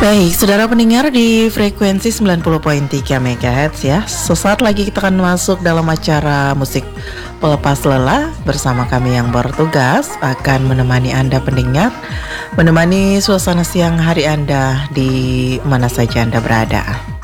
Baik, saudara pendengar di frekuensi 90.3 MHz ya. Sesaat lagi kita akan masuk dalam acara musik pelepas lelah bersama kami yang bertugas akan menemani Anda pendengar, menemani suasana siang hari Anda di mana saja Anda berada.